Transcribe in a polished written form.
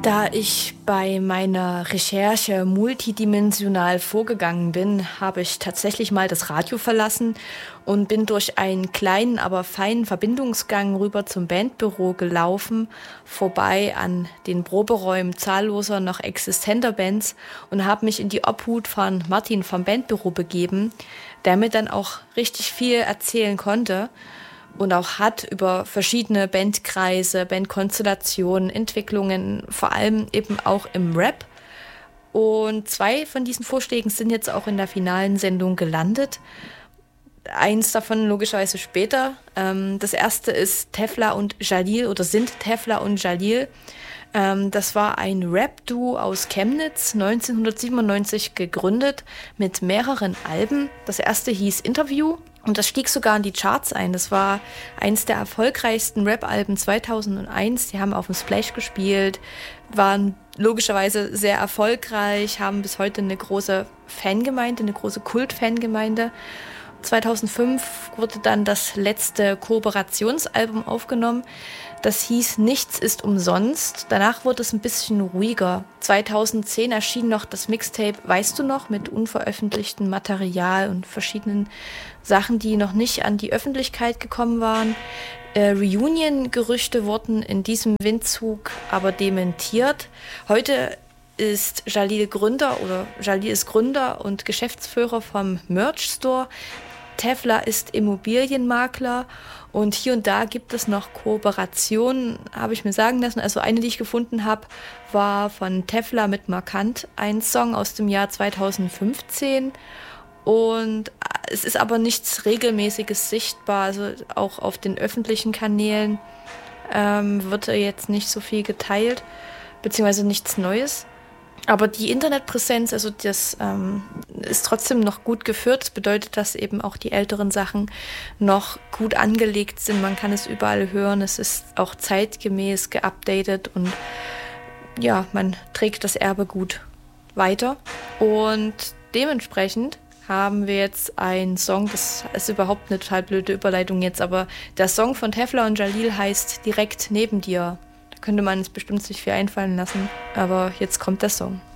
Da ich bei meiner Recherche multidimensional vorgegangen bin, habe ich tatsächlich mal das Radio verlassen und bin durch einen kleinen, aber feinen Verbindungsgang rüber zum Bandbüro gelaufen, vorbei an den Proberäumen zahlloser noch existenter Bands und habe mich in die Obhut von Martin vom Bandbüro begeben, der mir dann auch richtig viel erzählen konnte. Und auch hat über verschiedene Bandkreise, Bandkonstellationen, Entwicklungen, vor allem eben auch im Rap. Und 2 von diesen Vorschlägen sind jetzt auch in der finalen Sendung gelandet. Eins davon logischerweise später. Das erste ist Tefla und Jalil oder sind Tefla und Jalil. Das war ein Rap-Duo aus Chemnitz, 1997 gegründet, mit mehreren Alben. Das erste hieß Interview. Und das stieg sogar in die Charts ein. Das war eins der erfolgreichsten Rap-Alben 2001. Die haben auf dem Splash gespielt, waren logischerweise sehr erfolgreich, haben bis heute eine große Fangemeinde, eine große Kult-Fangemeinde. 2005 wurde dann das letzte Kooperationsalbum aufgenommen. Das hieß Nichts ist umsonst. Danach wurde es ein bisschen ruhiger. 2010 erschien noch das Mixtape Weißt du noch? Mit unveröffentlichtem Material und verschiedenen Sachen, die noch nicht an die Öffentlichkeit gekommen waren. Reunion-Gerüchte wurden in diesem Windzug aber dementiert. Heute ist Jalil ist Gründer und Geschäftsführer vom Merch Store. Tefla ist Immobilienmakler und hier und da gibt es noch Kooperationen, habe ich mir sagen lassen. Also eine, die ich gefunden habe, war von Tefla mit Markant, ein Song aus dem Jahr 2015. Und es ist aber nichts Regelmäßiges sichtbar, also auch auf den öffentlichen Kanälen wird jetzt nicht so viel geteilt, beziehungsweise nichts Neues. Aber die Internetpräsenz, also das ist trotzdem noch gut geführt. Das bedeutet, dass eben auch die älteren Sachen noch gut angelegt sind. Man kann es überall hören. Es ist auch zeitgemäß geupdatet und ja, man trägt das Erbe gut weiter. Und dementsprechend haben wir jetzt einen Song, das ist überhaupt eine total blöde Überleitung jetzt, aber der Song von Tefla und Jalil heißt Direkt neben dir. Könnte man es bestimmt sich viel einfallen lassen, aber jetzt kommt der Song.